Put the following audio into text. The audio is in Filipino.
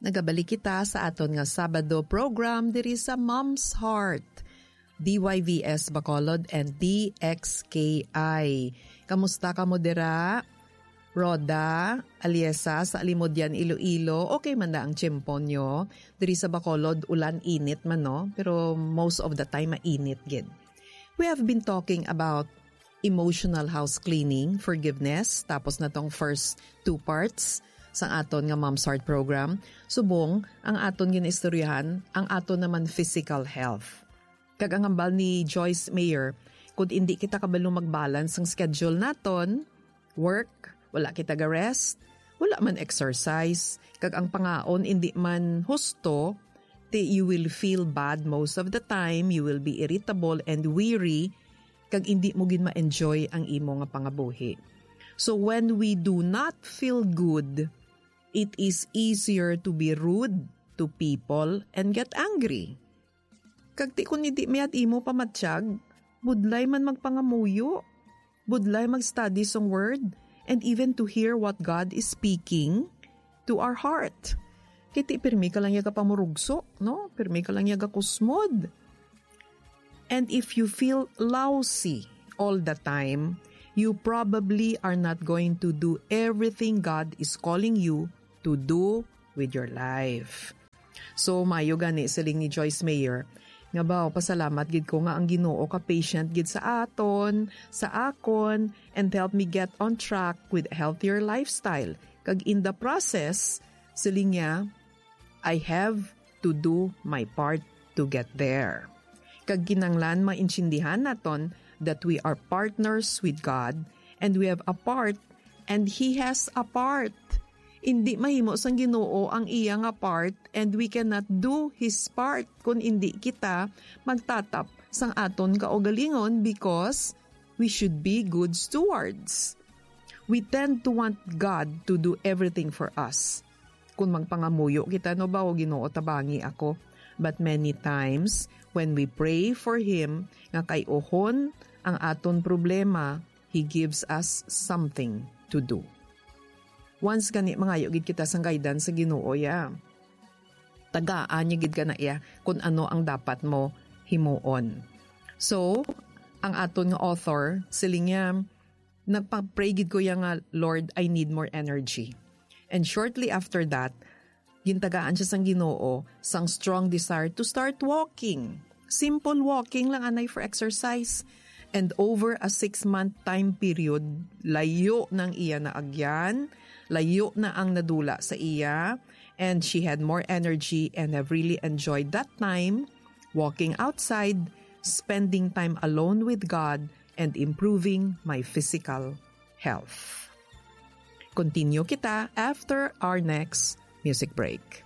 Nagabalik kita sa aton nga Sabado program diri sa Mom's Heart. DYVS Bacolod and DXKI. Kamusta ka mo dira? Roda, Aliesa sa Alimodyan, Iloilo. Okay man na ang tiyempon nyo. Diri sa Bacolod, ulan init man no? Pero most of the time mainit gid. We have been talking about emotional house cleaning, forgiveness, tapos na tong first 2 parts sa aton nga Mom's Heart program. Subong, ang aton ginaistoryahan, ang aton naman physical health. Kag ang hambal ni Joyce Mayer, kung hindi kita kabalo mag-balance ang schedule naton, work, wala kita ga-rest, wala man exercise, kag ang pangaon hindi man husto, you will feel bad most of the time, you will be irritable and weary, kag hindi mo gin ma-enjoy ang imo nga pangabuhi. So when we do not feel good, it is easier to be rude to people and get angry. Kag ti kun hindi miat imo pamatsyag, budlay man magpangamuyo, budlay mag-study song word, and even to hear what God is speaking to our heart. Kiti pirmi ka lang yaga pamurugso, no? Pirmi ka lang yaga kusmod. And if you feel lousy all the time, you probably are not going to do everything God is calling you to do with your life. So, mayo gani siling ni Joyce Mayer, nga ba, pasalamat gid ko nga ang Ginoo ka patient gid sa aton, sa akon, and help me get on track with healthier lifestyle. Kag in the process, siling niya, I have to do my part to get there. Kag kinanglan maintindihan naton that we are partners with God and we have a part and He has a part. Hindi mahimo sang Ginoo ang iya nga part and we cannot do His part kung hindi kita magtatap sang aton kaugalingon because we should be good stewards. We tend to want God to do everything for us. Kung magpangamuyo kita, no ba o Ginoo tabangi ako? But many times, when we pray for Him, nga kay ohon ang aton problema, He gives us something to do. Once gani mangayo gid kita sang guidance sa Ginoo ya. Tagaan niya gid ka na iya kung ano ang dapat mo himuon. So, ang aton nga author, siling niya, nagpa-pray gid ko ya nga, Lord, I need more energy. And shortly after that, gintagaan siya sang Ginoo sang strong desire to start walking. Simple walking lang anay for exercise. And over a 6-month time period, layo ng iya na agyan, layo na ang nadula sa iya, and she had more energy and have really enjoyed that time, walking outside, spending time alone with God, and improving my physical health. Continue kita after our next music break.